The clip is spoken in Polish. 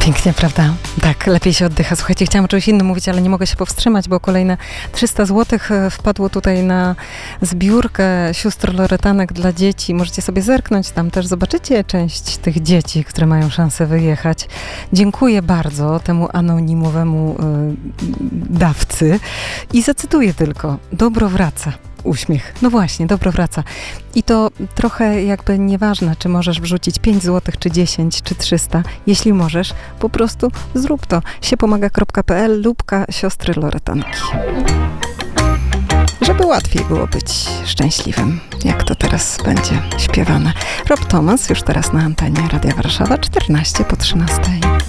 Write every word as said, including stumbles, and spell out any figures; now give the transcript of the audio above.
Pięknie, prawda? Tak, lepiej się oddycha. Słuchajcie, chciałam o czymś innym mówić, ale nie mogę się powstrzymać, bo kolejne trzysta złotych wpadło tutaj na zbiórkę sióstr Loretanek dla dzieci. Możecie sobie zerknąć, tam też zobaczycie część tych dzieci, które mają szansę wyjechać. Dziękuję bardzo temu anonimowemu y, dawcy i zacytuję tylko: dobro wraca. Uśmiech. No właśnie, dobro wraca. I to trochę jakby nieważne, czy możesz wrzucić pięć złotych, czy dziesięć, czy trzysta. Jeśli możesz, po prostu zrób to. siepomaga kropka pe el lubka siostry Loretanki. Żeby łatwiej było być szczęśliwym, jak to teraz będzie śpiewane. Rob Thomas już teraz na antenie Radia Warszawa, czternaście po trzynastej.